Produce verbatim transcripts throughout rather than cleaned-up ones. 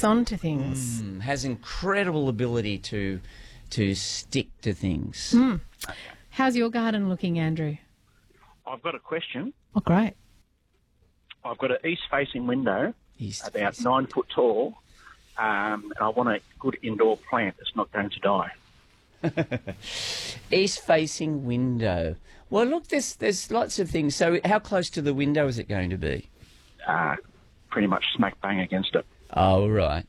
sticks onto things. Mm, has incredible ability to to stick to things. Mm. How's your garden looking, Andrew? I've got a question. Oh, great. I've got an east-facing window, East about facing. nine foot tall, um, and I want a good indoor plant that's not going to die. East-facing window. Well, look, there's there's lots of things. So, how close to the window is it going to be? Uh, pretty much smack bang against it. Oh, right.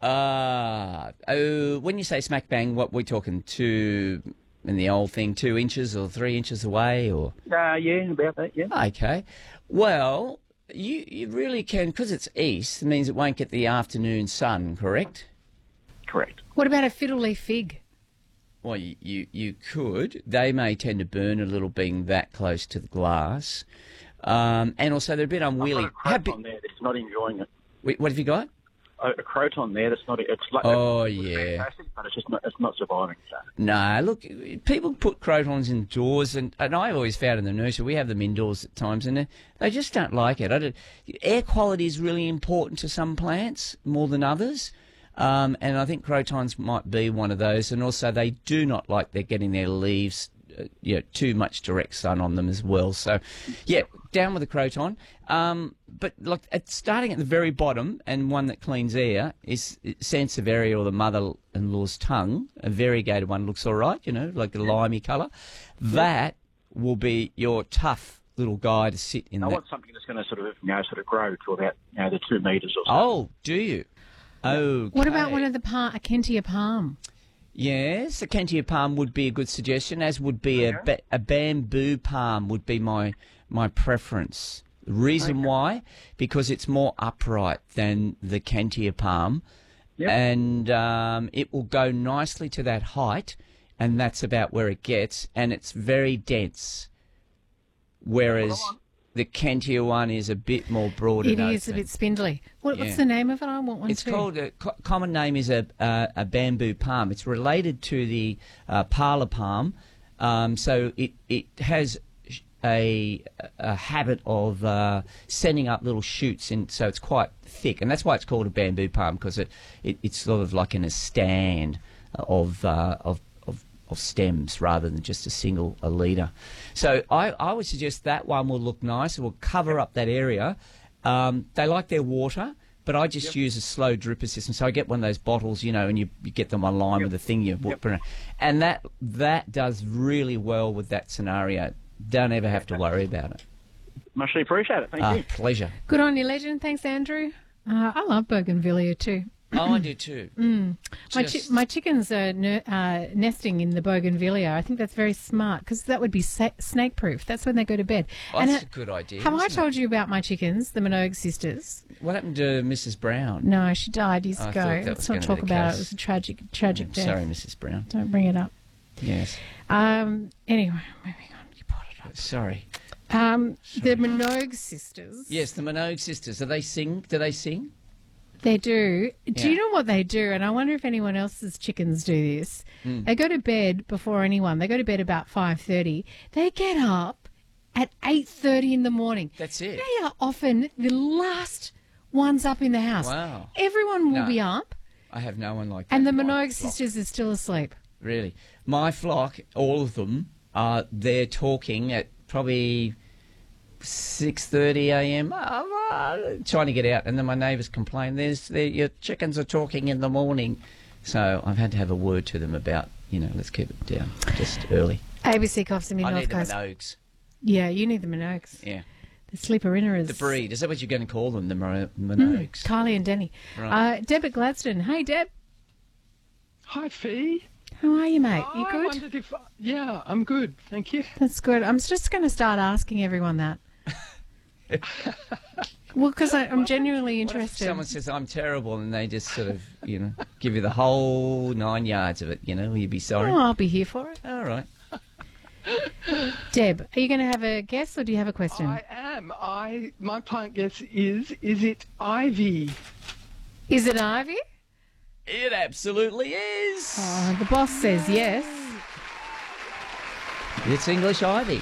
Uh, oh, when you say smack bang, what we're talking two in the old thing, two inches or three inches away, or? Uh, yeah, about that, yeah. Okay. Well, you you really can, because it's east. It means it won't get the afternoon sun. Correct? Correct. What about a fiddle leaf fig? Well, you, you, you could. They may tend to burn a little being that close to the glass. Um, and also they're a bit unwieldy. I've got a How croton big- there that's not enjoying it. Wait, what have you got? A, a croton there that's not. It's like Oh, it's yeah. fantastic, but it's just not. It's not surviving. So. No, look, people put crotons indoors, and, and I always found in the nursery, we have them indoors at times, and they, they just don't like it. I don't, air quality is really important to some plants more than others, um, and I think crotons might be one of those, and also they do not like they're getting their leaves, uh, you know, too much direct sun on them as well. So, yeah, down with the croton. Um, but look, at, starting at the very bottom, and one that cleans air, is Sansevieria, or the mother-in-law's tongue. A variegated one looks all right, you know, like a limey colour. That will be your tough little guy to sit in I that. want something that's going to sort of, you know, sort of grow to about, you know, the two metres or so. Oh, do you? Okay. What about one of the par- a Kentia palm? Yes, a Kentia palm would be a good suggestion, as would be a, ba- a bamboo palm would be my my preference. The reason Okay. why? Because it's more upright than the Kentia palm, Yep. and um, it will go nicely to that height, and that's about where it gets, and it's very dense. Whereas the Kentia one is a bit more broad. It and is a open. bit spindly. What, Yeah. What's the name of it? I want one It's too. called, a co- common name is a, uh, a bamboo palm. It's related to the uh, parlour palm, um, so it, it has sh- a, a habit of uh, sending up little shoots, in, so it's quite thick, and that's why it's called a bamboo palm, because it, it, it's sort of like in a stand of, uh, of, of, of stems rather than just a single a leader. So I, I would suggest that one will look nice. It will cover up that area. Um, they like their water, but I just Yep. use a slow dripper system. So I get one of those bottles, you know, and you, you get them online Yep. with the thing you Yep. put in. And that that does really well with that scenario. Don't ever have to worry about it. Muchly appreciate it. Thank Ah, you. pleasure. Good on you, legend. Thanks, Andrew. Uh, I love bougainvillea too. Oh, I do too. Mm. My, chi- Just- my chickens are ner- uh, nesting in the bougainvillea. I think that's very smart because that would be sa- snake proof. That's when they go to bed. Oh, And, that's uh, a good idea. Have I isn't told you about my chickens, the Minogue sisters? it? What happened to Missus Brown? No, she died years I ago. thought that Let's was not gonna talk be the about it. case. It was a tragic, tragic I'm death. sorry, Missus Brown. Don't bring it up. Yes. Um, anyway, moving on. You brought it up. Sorry. Um, the Minogue sisters. Yes, the Minogue sisters. Do they sing? Do they sing? They do. Do Yeah. you know what they do? And I wonder if anyone else's chickens do this. Mm. They go to bed before anyone. They go to bed about five thirty. They get up at eight thirty in the morning. That's it. They are often the last ones up in the house. Wow. Everyone will No. be up, I have no one like that. and the in my Minogue flock. sisters are still asleep. Really. My flock, all of them, are they're talking at probably six thirty a m, uh, uh, trying to get out, and then my neighbours complain, there's there, your chickens are talking in the morning. So I've had to have a word to them about, you know, let's keep it down just early. A B C Coffs in I North need the Coast. Minogues. Yeah, you need the Minogues. Yeah. The sleeperinners. The breed. Is that what you're going to call them, the Mino- Minogues? Kylie and Denny. Right. Uh, Deb at Gladstone. Hey, Deb. Hi, Fee. How are you, mate? You I good? wondered if... Yeah, I'm good. Thank you. That's good. I'm just going to start asking everyone that. Well, because I'm genuinely What if interested. someone says I'm terrible and they just sort of, you know, give you the whole nine yards of it, you know, will you be sorry? Oh, I'll be here for it. All right. Deb, are you going to have a guess or do you have a question? I am. I My plant guess is, is it ivy? Is it ivy? It absolutely is. Oh, the boss says yes. It's English ivy.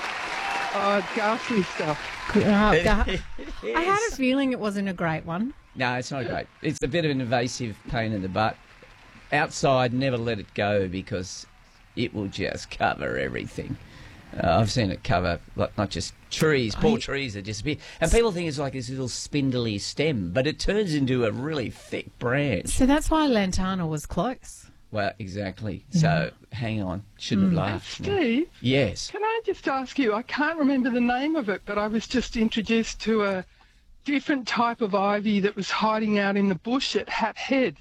Oh, ghastly stuff. Good- oh, ga- I had a feeling it wasn't a great one. No, it's not great. It's a bit of an invasive pain in the butt. Outside, never let it go because it will just cover everything. Uh, I've seen it cover like, not just trees, poor I- trees that disappear. And people think it's like this little spindly stem, but it turns into a really thick branch. So that's why Lantana was close. Well, exactly. So, hang on. Shouldn't have laughed. Steve, Yes. can I just ask you, I can't remember the name of it, but I was just introduced to a different type of ivy that was hiding out in the bush at Hat Head.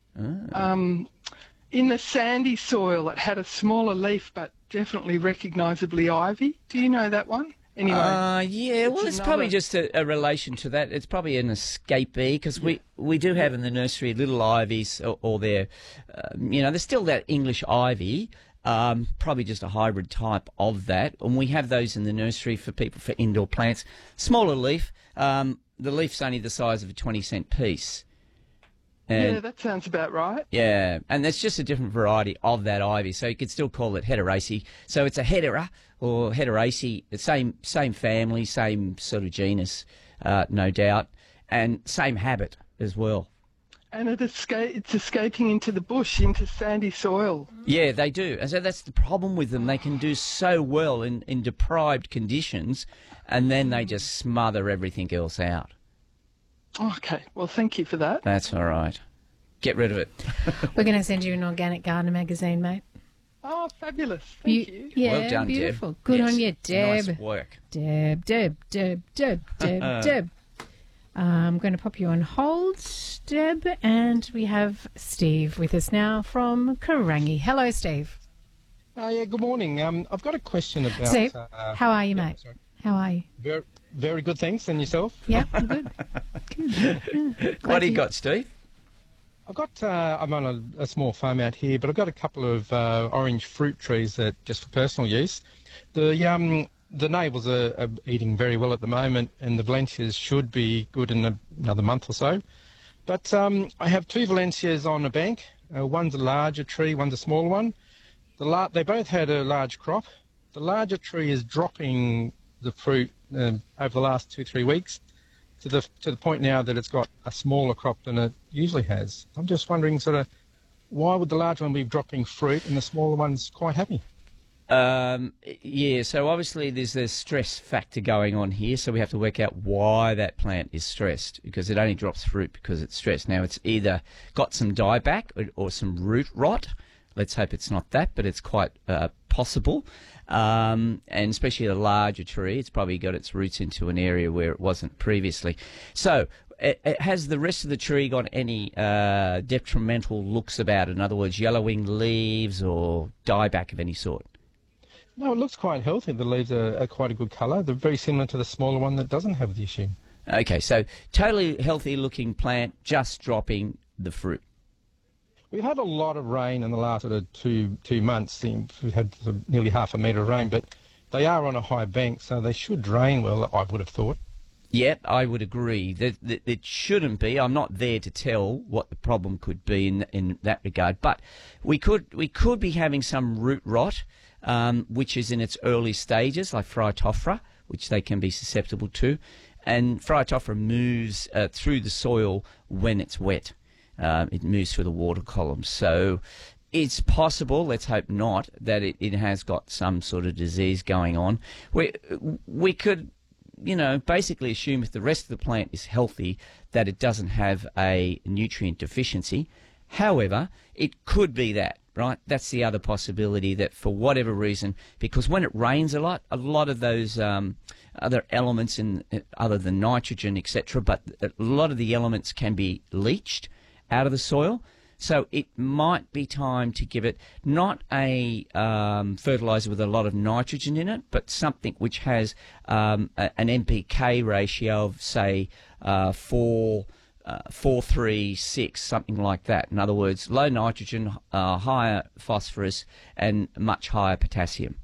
Um, in the sandy soil, it had a smaller leaf, but definitely recognisably ivy. Do you know that one? Anyway. Uh, yeah, well, it's, it's probably another- just a, a relation to that. It's probably an escapee because we, we do have in the nursery little ivies or, or they're, uh, you know, there's still that English ivy, um, probably just a hybrid type of that. And we have those in the nursery for people for indoor plants. Smaller leaf. Um, the leaf's only the size of a twenty cent piece. And yeah, that sounds about right. yeah, and that's just a different variety of that ivy. So you could still call it Hederaceae. So it's a Hedera or Hederaceae, the same same family, same sort of genus, uh, no doubt, and same habit as well. And it esca- it's escaping into the bush, into sandy soil. Yeah, they do. And so that's the problem with them. They can do so well in, in deprived conditions, and then they just smother everything else out. Okay, well, thank you for that. That's all right. Get rid of it. We're going to send you an Organic Gardener magazine, mate. Oh, fabulous. Thank you. Yeah, well done, beautiful. Deb. Good Yes, on you, Deb. Nice work. Deb, Deb, Deb, Deb, Deb, Deb. I'm going to pop you on hold, Deb, and we have Steve with us now from Karangi. Hello, Steve. Oh, yeah, good morning. Um, I've got a question about... Steve, uh, how are you, yeah, mate? sorry. How are you? Very, very good, thanks. And yourself? Yeah, I'm good. Good. Yeah, What glad do you to- got, Steve? I've got... Uh, I'm on a, a small farm out here, but I've got a couple of uh, orange fruit trees that just for personal use. The um, the navels are, are eating very well at the moment, and the Valencias should be good in a, another month or so. But um, I have two Valencias on a bank. Uh, one's a larger tree, one's a smaller one. The la- they both had a large crop. The larger tree is dropping the fruit um, over the last two, three weeks to the to the point now that it's got a smaller crop than it usually has. I'm just wondering sort of why would the large one be dropping fruit and the smaller one's quite happy? Um, yeah, so obviously there's a stress factor going on here, so we have to work out why that plant is stressed, because it only drops fruit because it's stressed. Now, it's either got some dieback or, or some root rot. Let's hope it's not that, but it's quite uh, possible. Um, and especially a larger tree, it's probably got its roots into an area where it wasn't previously. So, it, it has the rest of the tree got any uh, detrimental looks about it? In other words, yellowing leaves or dieback of any sort? No, it looks quite healthy. The leaves are, are quite a good colour. They're very similar to the smaller one that doesn't have the issue. Okay, so totally healthy looking plant, just dropping the fruit. We've had a lot of rain in the last sort of two two months. We've had sort of nearly half a metre of rain, but they are on a high bank, so they should drain well, I would have thought. Yep, I would agree. That, that it shouldn't be. I'm not there to tell what the problem could be in in that regard, but we could we could be having some root rot, um, which is in its early stages, like Phytophthora, which they can be susceptible to, and Phytophthora moves uh, through the soil when it's wet. Um, it moves through the water column, so it's possible, let's hope not, that it, it has got some sort of disease going on. We we could, you know, basically assume if the rest of the plant is healthy that it doesn't have a nutrient deficiency. However, it could be that, right? That's the other possibility, that for whatever reason, because when it rains a lot, a lot of those um, other elements, in, other than nitrogen, et cetera, but a lot of the elements can be leached out of the soil. So it might be time to give it not a um, fertilizer with a lot of nitrogen in it, but something which has um, a, an N P K ratio of, say, uh, four, uh, four, three, six, something like that. In other words, low nitrogen, uh, higher phosphorus, and much higher potassium.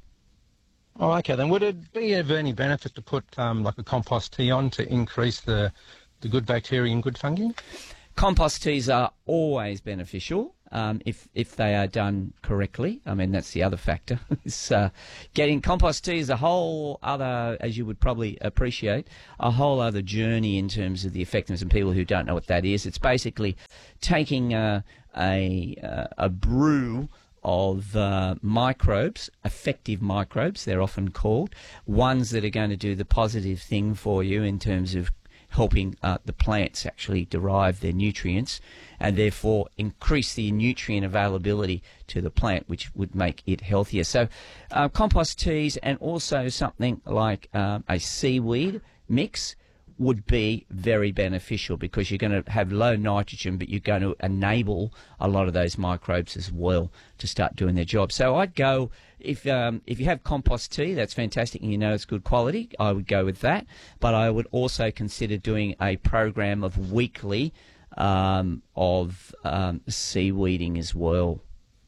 Oh, okay. Then would it be of any benefit to put um, like a compost tea on to increase the the good bacteria and good fungi? compost teas are always beneficial um, if if they are done correctly. I mean, that's the other factor. It's, uh, getting compost tea is a whole other, as you would probably appreciate, a whole other journey in terms of the effectiveness. And people who don't know what that is, it's basically taking uh, a uh, a brew of uh, microbes, effective microbes, they're often called, ones that are going to do the positive thing for you in terms of helping uh, the plants actually derive their nutrients and therefore increase the nutrient availability to the plant, which would make it healthier. So uh, compost teas and also something like um, a seaweed mix would be very beneficial because you're going to have low nitrogen, but you're going to enable a lot of those microbes as well to start doing their job. So I'd go, if um, if you have compost tea, that's fantastic and you know it's good quality, I would go with that. But I would also consider doing a program of weekly um, of um, seaweeding as well.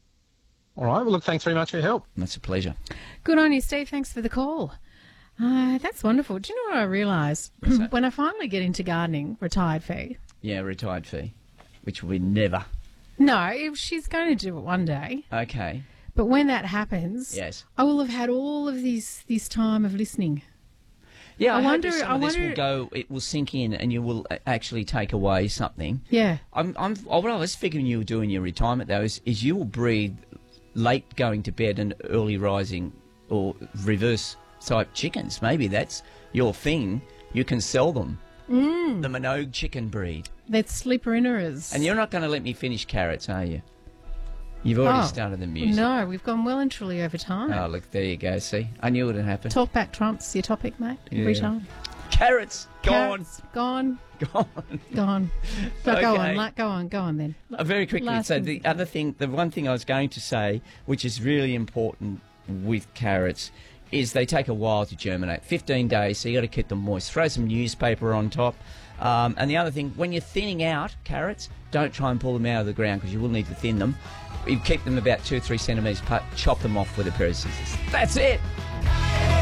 All right. Well, look, thanks very much for your help. That's a pleasure. Good on you, Steve. Thanks for the call. Uh, that's wonderful. Do you know what I realised? When I finally get into gardening, retired fee. Yeah, retired fee, which will be never. No, if she's going to do it one day. Okay. But when that happens, Yes. I will have had all of this this time of listening. Yeah, I, I hope wonder- that some I of this wonder- will go. It will sink in, and you will a- actually take away something. Yeah. I'm. I'm. What I was figuring you were doing in your retirement though is, is you will breed late going to bed and early rising, or reverse type chickens. Maybe that's your thing. You can sell them. Mm. The Minogue chicken breed. That's sleeper-inners. And you're not going to let me finish carrots, are you? You've already Oh, started the music. No, we've gone well and truly over time. Oh, look, there you go. See, I knew it would happen. Talk back trumps your topic, mate, every Yeah. time. Carrots gone, Carrots, gone, gone. gone. No, Go Okay. on, like, go on, go on then. Uh, very quickly, Last so one. the other thing, the one thing I was going to say, which is really important with carrots, is they take a while to germinate. fifteen days, so you got to keep them moist. Throw some newspaper on top. Um, and the other thing, when you're thinning out carrots, don't try and pull them out of the ground because you will need to thin them. You keep them about two or three centimetres apart, chop them off with a pair of scissors. That's it.